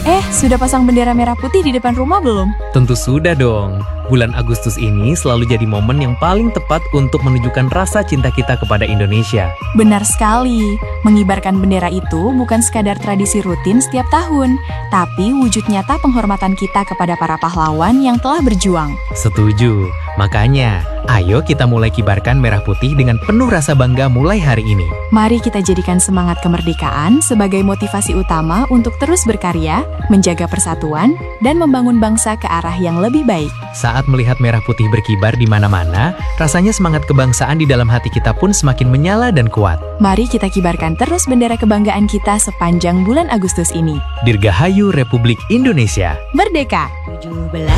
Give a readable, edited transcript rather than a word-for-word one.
Sudah pasang bendera merah putih di depan rumah belum? Tentu sudah dong. Bulan Agustus ini selalu jadi momen yang paling tepat untuk menunjukkan rasa cinta kita kepada Indonesia. Benar sekali. Mengibarkan bendera itu bukan sekadar tradisi rutin setiap tahun, tapi wujud nyata penghormatan kita kepada para pahlawan yang telah berjuang. Setuju. Makanya, ayo kita mulai kibarkan merah putih dengan penuh rasa bangga mulai hari ini. Mari kita jadikan semangat kemerdekaan sebagai motivasi utama untuk terus berkarya, menjaga persatuan, dan membangun bangsa ke arah yang lebih baik. Saat melihat merah putih berkibar di mana-mana, rasanya semangat kebangsaan di dalam hati kita pun semakin menyala dan kuat. Mari kita kibarkan terus bendera kebanggaan kita sepanjang bulan Agustus ini. Dirgahayu Republik Indonesia. Merdeka! 17